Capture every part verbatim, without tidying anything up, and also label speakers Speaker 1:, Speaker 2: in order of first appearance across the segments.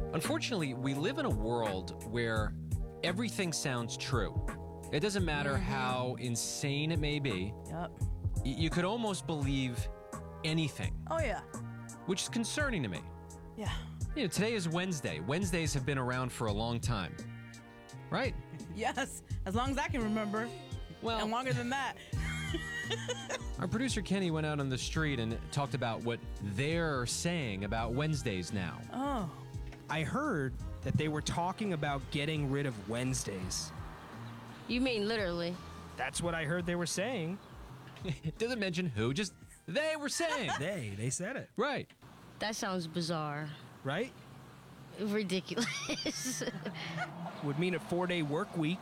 Speaker 1: Unfortunately, we live in a world where everything sounds true. It doesn't matter mm-hmm. how insane it may be.
Speaker 2: Yep.
Speaker 1: Y- you could almost believe anything.
Speaker 2: Oh, yeah.
Speaker 1: Which is concerning to me.
Speaker 2: Yeah.
Speaker 1: You know, today is Wednesday. Wednesdays have been around for a long time. Right?
Speaker 2: Yes. As long as I can remember.
Speaker 1: Well,
Speaker 2: and longer than that.
Speaker 1: Our producer Kenny went out on the street and talked about what they're saying about Wednesdays now.
Speaker 2: Oh.
Speaker 3: I heard that they were talking about getting rid of Wednesdays.
Speaker 4: You mean literally?
Speaker 3: That's what I heard they were saying.
Speaker 1: It doesn't mention who, just they were saying.
Speaker 3: They, they said it.
Speaker 1: Right.
Speaker 4: That sounds bizarre.
Speaker 3: Right?
Speaker 4: Ridiculous.
Speaker 3: Would mean a four-day work week.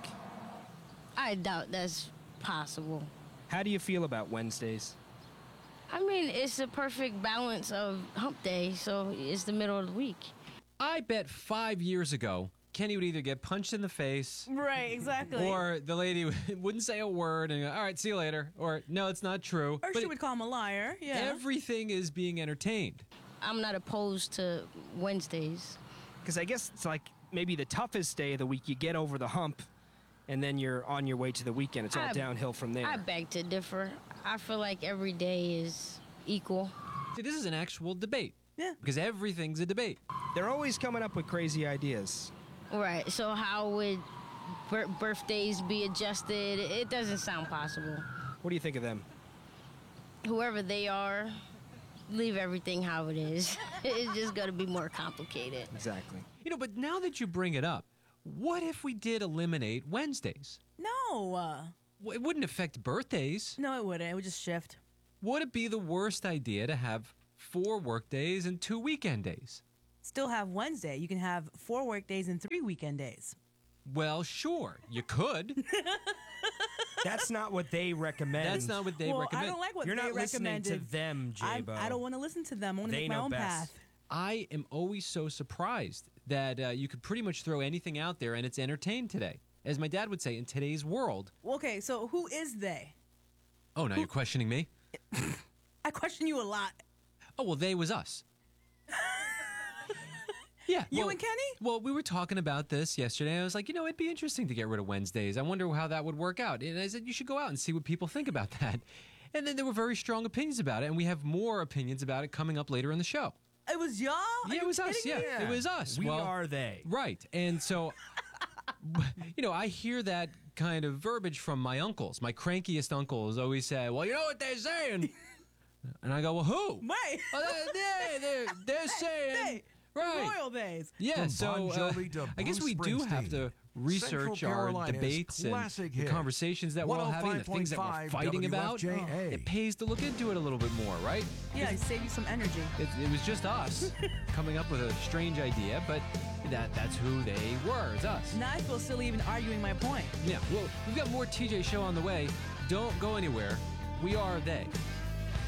Speaker 4: I doubt that's possible.
Speaker 3: How do you feel about Wednesdays?
Speaker 4: I mean, it's the perfect balance of hump day, so it's the middle of the week.
Speaker 1: I bet five years ago, Kenny would either get punched in the face.
Speaker 2: Right, exactly.
Speaker 1: Or the lady wouldn't say a word and go, all right, see you later. Or, no, it's not true.
Speaker 2: Or
Speaker 1: but
Speaker 2: she would call him a liar, yeah.
Speaker 1: Everything is being entertained.
Speaker 4: I'm not opposed to Wednesdays.
Speaker 3: Because I guess it's like maybe the toughest day of the week. You get over the hump, and then you're on your way to the weekend. It's all
Speaker 4: I,
Speaker 3: downhill from there.
Speaker 4: I beg to differ. I feel like every day is equal.
Speaker 1: See, this is an actual debate.
Speaker 2: Yeah.
Speaker 1: Because everything's a debate.
Speaker 3: They're always coming up with crazy ideas.
Speaker 4: Right. So how would bir- birthdays be adjusted? It doesn't sound possible.
Speaker 3: What do you think of them?
Speaker 4: Whoever they are, leave everything how it is. It's just going to be more complicated.
Speaker 3: Exactly.
Speaker 1: You know, but now that you bring it up, what if we did eliminate Wednesdays?
Speaker 2: No. Uh,
Speaker 1: Well, it wouldn't affect birthdays.
Speaker 2: no, it wouldn't. It would just shift.
Speaker 1: Would it be the worst idea to have four work days and two weekend days?
Speaker 2: Still have Wednesday. You can have four work days and three weekend days.
Speaker 1: Well, sure, you could.
Speaker 3: That's not what they recommend.
Speaker 1: That's not what they
Speaker 2: well,
Speaker 1: recommend.
Speaker 2: I don't like what
Speaker 3: You're
Speaker 2: they
Speaker 3: not listening
Speaker 2: recommended.
Speaker 3: to them,
Speaker 2: I,
Speaker 3: J-Bo.
Speaker 2: I don't want to listen to them. I want to
Speaker 3: They
Speaker 2: make my
Speaker 3: know
Speaker 2: own
Speaker 3: best.
Speaker 2: path.
Speaker 1: I am always so surprised that uh, you could pretty much throw anything out there and it's entertained today. As my dad would say, in today's world.
Speaker 2: Okay, so who is they?
Speaker 1: Oh, now you're questioning me?
Speaker 2: I question you a lot.
Speaker 1: Oh, well, they was us. Yeah.
Speaker 2: You
Speaker 1: well,
Speaker 2: and Kenny?
Speaker 1: Well, we were talking about this yesterday. I was like, you know, it'd be interesting to get rid of Wednesdays. I wonder how that would work out. And I said, you should go out and see what people think about that. And then there were very strong opinions about it, and we have more opinions about it coming up later in the show.
Speaker 2: It was y'all? Are
Speaker 1: Yeah, it
Speaker 2: you
Speaker 1: was us.
Speaker 2: kidding
Speaker 1: Yeah,
Speaker 2: me?
Speaker 1: it was us.
Speaker 3: We
Speaker 1: Well,
Speaker 3: are they.
Speaker 1: Right. And so, you know, I hear that kind of verbiage from my uncles. My crankiest uncles always say, well, you know what they're saying? And I go, well, who?
Speaker 2: Right.
Speaker 1: Oh, they, they, they're, they're saying...
Speaker 2: They.
Speaker 1: Right.
Speaker 2: Royal days.
Speaker 1: Yeah,
Speaker 5: From
Speaker 1: so
Speaker 5: Bon
Speaker 1: uh,
Speaker 5: Jovi to
Speaker 1: I guess
Speaker 5: Bruce
Speaker 1: we do have to
Speaker 5: Springsteen.
Speaker 1: research
Speaker 5: Central
Speaker 1: our
Speaker 5: Carolina's
Speaker 1: debates and
Speaker 5: classic
Speaker 1: the
Speaker 5: hit.
Speaker 1: conversations that we're all having, the things that we're fighting about.
Speaker 5: W F J A.
Speaker 1: It pays to look into it a little bit more, right?
Speaker 2: Yeah, it save you some energy.
Speaker 1: It, it was just us coming up with a strange idea, but that that's who they were. It's us.
Speaker 2: Now I feel silly even arguing my point.
Speaker 1: Yeah, well, we've got more T J Show on the way. Don't go anywhere. We are they.